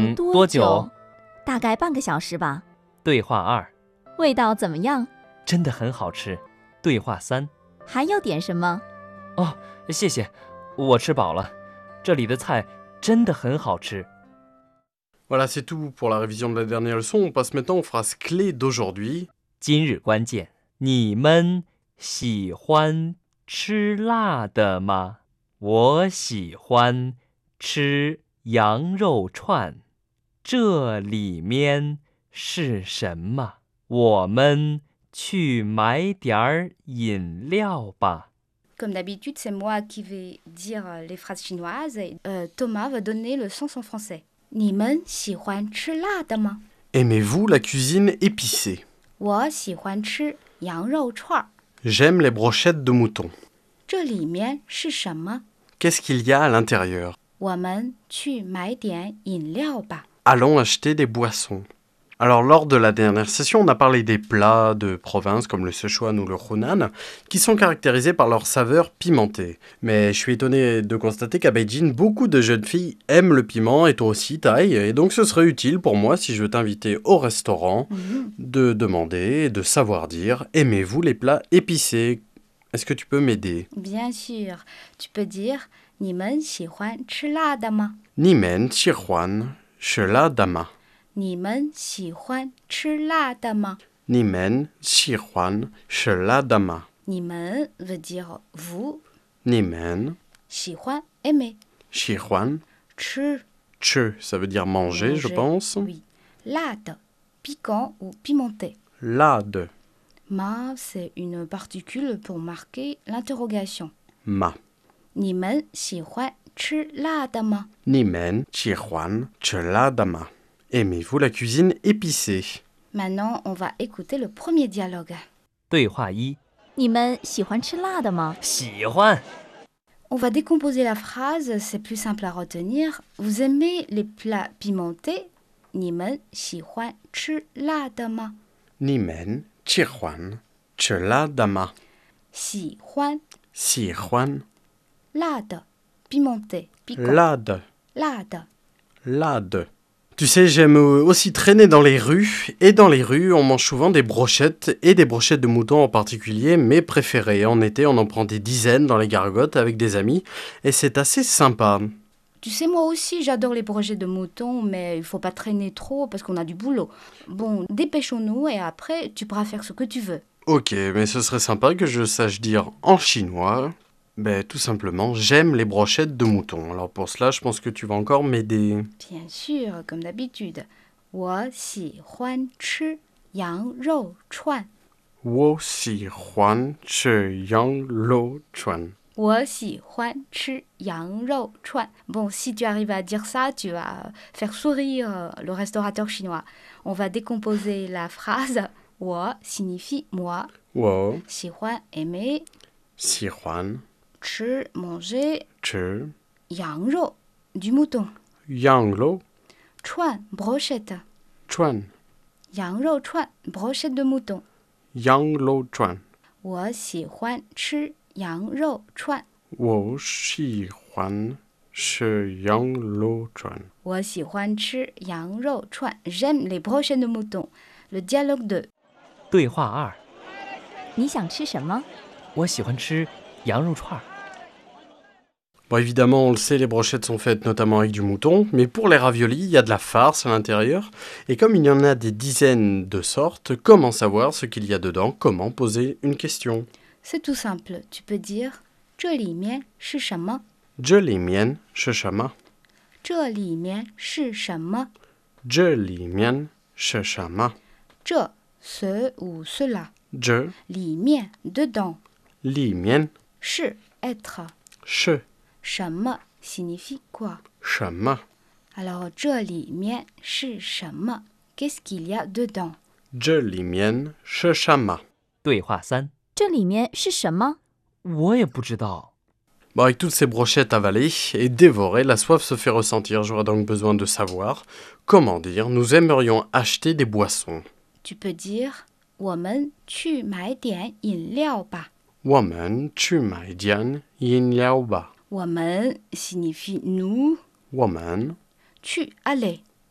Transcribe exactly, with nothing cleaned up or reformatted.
等多久？ 大概半个小时吧。 对话二， 味道怎么样？ 真的很好吃。对话三， 还要点什么？ 哦，谢谢，我吃饱了。这里的菜真的很好吃。 Voilà, c'est tout pour la révision de la dernière leçon. On passe maintenant aux phrases clés d'aujourd'hui. 今日关键，你们喜欢吃辣的吗？我喜欢吃羊肉串。这里面是什么？我们去买点儿饮料吧。 Comme d'habitude, c'est moi qui vais dire les phrases chinoises et euh, Thomas va donner le sens en français. 你们喜欢吃辣的吗？ Aimez-vous la cuisine épicée? 我喜欢吃羊肉串儿。 J'aime les brochettes de mouton. 这里面是什么？ Qu'est-ce qu'il y a à l'intérieur? 我们去买点饮料吧。 Allons acheter des boissons. Alors, lors de la dernière session, on a parlé des plats de province comme le Sichuan ou le Hunan, qui sont caractérisés par leur saveur pimentée. Mais je suis étonné de constater qu'à Beijing, beaucoup de jeunes filles aiment le piment et toi aussi, Tai, et donc ce serait utile pour moi, si je veux t'inviter au restaurant, Mmh. de demander et de savoir dire « Aimez-vous les plats épicés ?» Est-ce que tu peux m'aider? Bien sûr, tu peux dire 你们喜欢吃辣的吗？ Nimen, Chihuan, Shela Dama. 你们喜欢吃辣的吗？ Nimen, Chihuan, Shela Dama. 你们 veut dire vous, Nimen, 喜欢 aimer, Chihuan, 吃 Che, ça veut dire manger, je manger, pense. Oui, 辣的 piquant ou pimenté. Lade, Ma, c'est une particule pour marquer l'interrogation. ma. 你们喜欢吃辣的吗？ Nimen, Chihuan, Chela Dama. Aimez-vous la cuisine épicée? Maintenant, on va écouter le premier dialogue. 对话一， 你们喜欢吃辣的吗？ 喜欢。 On va décomposer la phrase, c'est plus simple à retenir. Vous aimez les plats pimentés? 你们喜欢吃辣的吗？ Nimen, Chihuan, Chela Dama. 喜欢 Sihuan, 辣的 pimenté, piquant, Lade, 辣的 Lade. Tu sais, j'aime aussi traîner dans les rues, et dans les rues, on mange souvent des brochettes, et des brochettes de mouton en particulier, mes préférées. En été, on en prend des dizaines dans les gargotes avec des amis, et c'est assez sympa. Tu sais, moi aussi, j'adore les brochettes de mouton, mais il faut pas traîner trop parce qu'on a du boulot. Bon, dépêchons-nous et après, tu pourras faire ce que tu veux. Ok, mais ce serait sympa que je sache dire en chinois, ben tout simplement, j'aime les brochettes de mouton. Alors pour cela, je pense que tu vas encore m'aider. Bien sûr, comme d'habitude. 我喜欢吃羊肉串。 Wo si huan che yang lo chuan. 我喜欢吃羊肉串. Bon, si tu arrives à dire ça, tu vas faire sourire le restaurateur chinois. On va décomposer la phrase. 我 signifie moi. Wo 喜欢 aimer. si huan 吃 manger. che 羊肉 du mouton. yang lo 串 brochette. chuan. 羊肉串 brochette de mouton. Yang lo chuan. 我喜欢吃羊肉串。 Wo si huan che yang lo chuan. 我喜欢吃羊肉串。 J'aime les brochettes de mouton. Le dialogue deux. 对话二， 你想吃什么？ 我喜欢吃羊肉串。 Bon, évidemment, on le sait, les brochettes sont faites notamment avec du mouton, mais pour les raviolis, il y a de la farce à l'intérieur. Et comme il y en a des dizaines de sortes, comment savoir ce qu'il y a dedans? Comment poser une question? C'est tout simple. Tu peux dire 这里面是什么？ Je li mian sheshama. 这里面是什么？ Je li mian sheshama. 这 ce ou cela. Je 里面 dedans. li mian 是 être. she 什么 signifie quoi? shama. Alors 这里面是什么？ Qu'est-ce qu'il y a dedans? Je li mian sheshama. 对话三， 这里面是什么？ 我也不知道。 Bon, avec toutes ces brochettes avalées et dévorées, la soif se fait ressentir. J'aurais donc besoin de savoir comment dire nous aimerions acheter des boissons. Tu peux dire 我们去买点饮料吧。 Woman tu mai dian yin liao ba. 我们 signifie nous. Woman 去 aller.